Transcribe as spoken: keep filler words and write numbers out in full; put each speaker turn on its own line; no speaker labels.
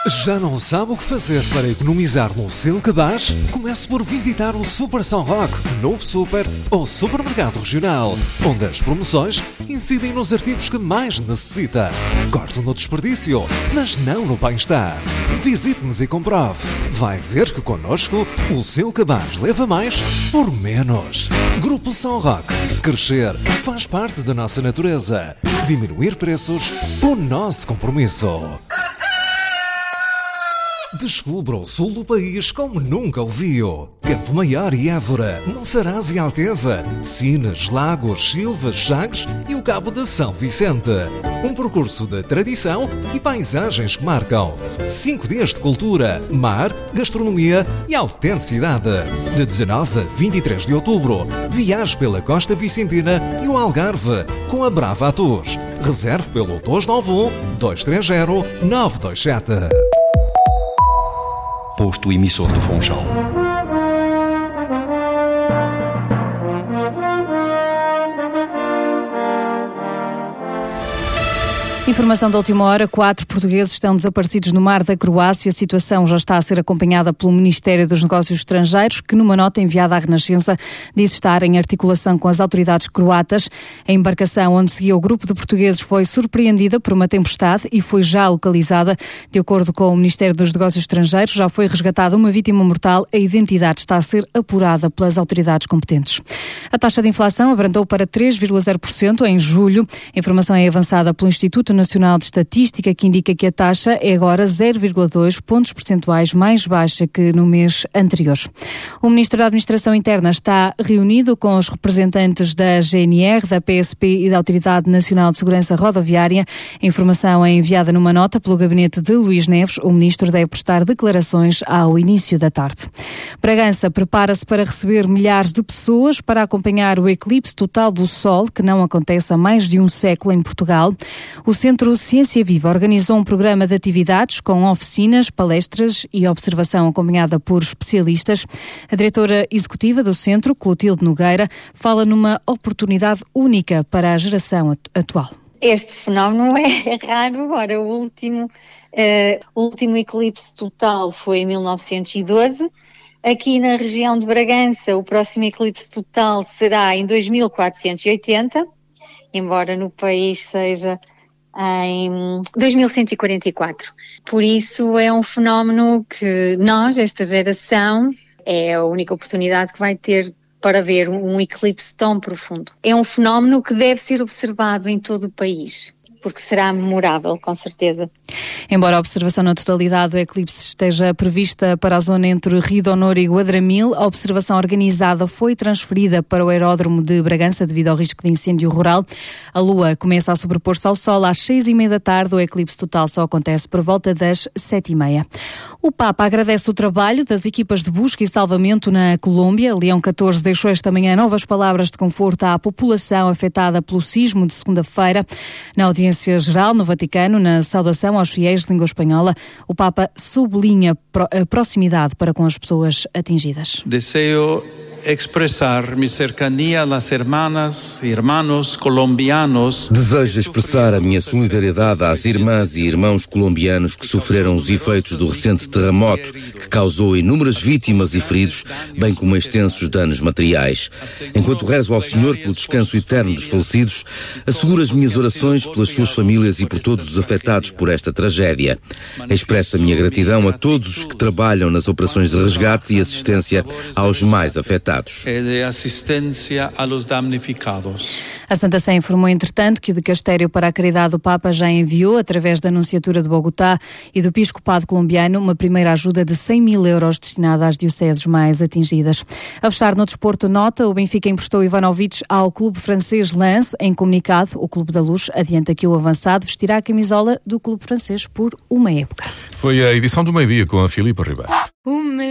Já não sabe o que fazer para economizar no seu cabaz? Comece por visitar o Super São Roque, novo super ou supermercado regional, onde as promoções incidem nos artigos que mais necessita. Corte no desperdício, mas não no bem-estar. Visite-nos e comprove. Vai ver que connosco o seu cabaz leva mais por menos. Grupo São Roque. Crescer faz parte da nossa natureza. Diminuir preços, o nosso compromisso. Descubra o sul do país como nunca o viu. Campo Maior e Évora, Monsaraz e Alqueva, Sines, Lagos, Silvas, Sagres e o Cabo de São Vicente. Um percurso de tradição e paisagens que marcam. Cinco dias de cultura, mar, gastronomia e autenticidade. De dezanove a vinte e três de outubro, viaje pela Costa Vicentina e o Algarve com a Brava Tours. Reserve pelo dois nove um, dois três zero, nove dois sete.
Posto emissor do Funchal.
Informação da última hora, quatro portugueses estão desaparecidos no mar da Croácia. A situação já está a ser acompanhada pelo Ministério dos Negócios Estrangeiros, que numa nota enviada à Renascença diz estar em articulação com as autoridades croatas. A embarcação onde seguia o grupo de portugueses foi surpreendida por uma tempestade e foi já localizada. De acordo com o Ministério dos Negócios Estrangeiros, já foi resgatada uma vítima mortal. A identidade está a ser apurada pelas autoridades competentes. A taxa de inflação abrandou para três vírgula zero por cento em julho. A informação é avançada pelo Instituto Nacional de Estatística, que indica que a taxa é agora zero vírgula dois pontos percentuais mais baixa que no mês anterior. O Ministro da Administração Interna está reunido com os representantes da G N R, da P S P e da Autoridade Nacional de Segurança Rodoviária. A informação é enviada numa nota pelo gabinete de Luís Neves. O Ministro deve prestar declarações ao início da tarde. Bragança prepara-se para receber milhares de pessoas para acompanhar o eclipse total do Sol, que não acontece há mais de um século em Portugal. O Centro Ciência Viva organizou um programa de atividades com oficinas, palestras e observação acompanhada por especialistas. A diretora executiva do centro, Clotilde Nogueira, fala numa oportunidade única para a geração atual.
Este fenómeno é raro. Ora, o último, uh, o último eclipse total foi em mil novecentos e doze. Aqui na região de Bragança, o próximo eclipse total será em dois mil quatrocentos e oitenta, embora no país seja em dois mil cento e quarenta e quatro. Por isso é um fenómeno que nós, esta geração, é a única oportunidade que vai ter para ver um eclipse tão profundo. É um fenómeno que deve ser observado em todo o país, porque será memorável, com certeza.
Embora a observação na totalidade do eclipse esteja prevista para a zona entre Rio de Honor e Guadramil, a observação organizada foi transferida para o aeródromo de Bragança devido ao risco de incêndio rural. A Lua começa a sobrepor-se ao Sol às seis e meia da tarde. O eclipse total só acontece por volta das sete e meia. O Papa agradece o trabalho das equipas de busca e salvamento na Colômbia. Leão catorze deixou esta manhã novas palavras de conforto à população afetada pelo sismo de segunda-feira. Na audiência geral no Vaticano, na saudação aos fiéis de língua espanhola, o Papa sublinha a proximidade para com as pessoas atingidas.
Desejo expressar mi cercanía a las hermanas y hermanos colombianos.
Desejo expressar a minha solidariedade às irmãs e irmãos colombianos que sofreram os efeitos do recente terremoto, que causou inúmeras vítimas e feridos, bem como extensos danos materiais. Enquanto rezo ao Senhor pelo descanso eterno dos falecidos, asseguro as minhas orações pelas suas famílias e por todos os afetados por esta tragédia. Expresso a minha gratidão a todos os que trabalham nas operações de resgate e assistência aos mais afetados.
E de assistência aos damnificados.
A Santa Sé informou, entretanto, que o Dicastério para a Caridade do Papa já enviou, através da Anunciatura de Bogotá e do Episcopado colombiano, uma primeira ajuda de cem mil euros destinada às dioceses mais atingidas. A fechar no desporto nota, o Benfica emprestou Ivanovic ao clube francês Lens. Em comunicado, o Clube da Luz adianta que o avançado vestirá a camisola do clube francês por uma época.
Foi a edição do meio-dia com a Filipa Ribeiro.